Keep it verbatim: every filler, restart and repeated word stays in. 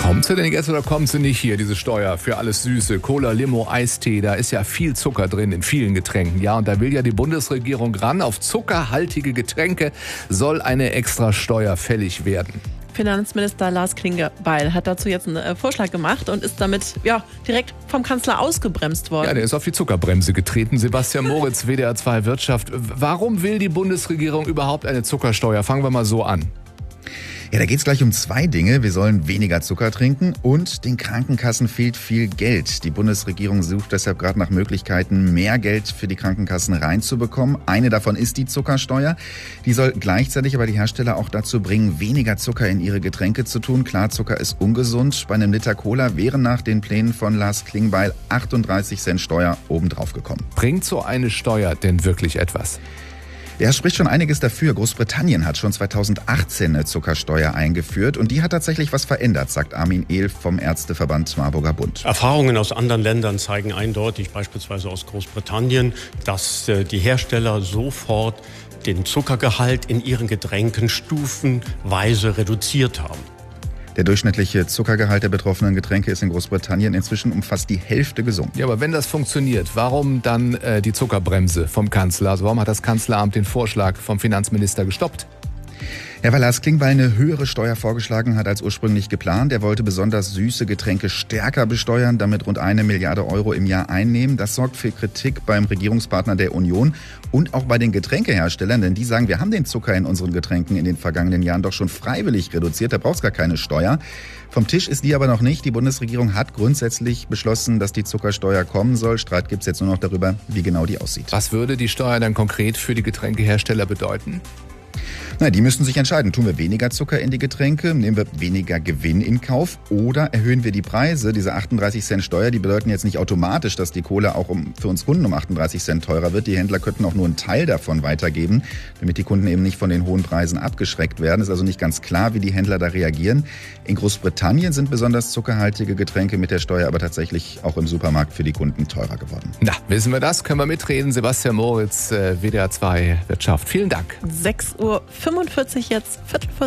Kommt sie denn jetzt oder kommt sie nicht hier, diese Steuer für alles Süße? Cola, Limo, Eistee, da ist ja viel Zucker drin in vielen Getränken. Ja, und da will ja die Bundesregierung ran. Auf zuckerhaltige Getränke soll eine extra Steuer fällig werden. Finanzminister Lars Klingbeil hat dazu jetzt einen Vorschlag gemacht und ist damit ja direkt vom Kanzler ausgebremst worden. Ja, der ist auf die Zuckerbremse getreten. Sebastian Moritz, W D R zwei Wirtschaft. Warum will die Bundesregierung überhaupt eine Zuckersteuer? Fangen wir mal so an. Ja, da geht es gleich um zwei Dinge. Wir sollen weniger Zucker trinken und den Krankenkassen fehlt viel Geld. Die Bundesregierung sucht deshalb gerade nach Möglichkeiten, mehr Geld für die Krankenkassen reinzubekommen. Eine davon ist die Zuckersteuer. Die soll gleichzeitig aber die Hersteller auch dazu bringen, weniger Zucker in ihre Getränke zu tun. Klar, Zucker ist ungesund. Bei einem Liter Cola wären nach den Plänen von Lars Klingbeil achtunddreißig Cent Steuer obendrauf gekommen. Bringt so eine Steuer denn wirklich etwas? Ja, es spricht schon einiges dafür. Großbritannien hat schon zweitausendachtzehn eine Zuckersteuer eingeführt und die hat tatsächlich was verändert, sagt Armin Ehl vom Ärzteverband Marburger Bund. Erfahrungen aus anderen Ländern zeigen eindeutig, beispielsweise aus Großbritannien, dass die Hersteller sofort den Zuckergehalt in ihren Getränken stufenweise reduziert haben. Der durchschnittliche Zuckergehalt der betroffenen Getränke ist in Großbritannien inzwischen um fast die Hälfte gesunken. Ja, aber wenn das funktioniert, warum dann äh, die Zuckerbremse vom Kanzler? Also warum hat das Kanzleramt den Vorschlag vom Finanzminister gestoppt? Ja, weil Lars Klingbeil eine höhere Steuer vorgeschlagen hat als ursprünglich geplant. Er wollte besonders süße Getränke stärker besteuern, damit rund eine Milliarde Euro im Jahr einnehmen. Das sorgt für Kritik beim Regierungspartner der Union und auch bei den Getränkeherstellern, denn die sagen, wir haben den Zucker in unseren Getränken in den vergangenen Jahren doch schon freiwillig reduziert, da braucht es gar keine Steuer. Vom Tisch ist die aber noch nicht. Die Bundesregierung hat grundsätzlich beschlossen, dass die Zuckersteuer kommen soll. Streit gibt es jetzt nur noch darüber, wie genau die aussieht. Was würde die Steuer dann konkret für die Getränkehersteller bedeuten? Na, die müssten sich entscheiden. Tun wir weniger Zucker in die Getränke, nehmen wir weniger Gewinn in Kauf oder erhöhen wir die Preise? Diese achtunddreißig Cent Steuer, die bedeuten jetzt nicht automatisch, dass die Cola auch um, für uns Kunden um achtunddreißig Cent teurer wird. Die Händler könnten auch nur einen Teil davon weitergeben, damit die Kunden eben nicht von den hohen Preisen abgeschreckt werden. Ist also nicht ganz klar, wie die Händler da reagieren. In Großbritannien sind besonders zuckerhaltige Getränke mit der Steuer aber tatsächlich auch im Supermarkt für die Kunden teurer geworden. Na, wissen wir das? Können wir mitreden? Sebastian Moritz, W D R zwei Wirtschaft. Vielen Dank. sechs Uhr fünfundvierzig jetzt, Viertel vor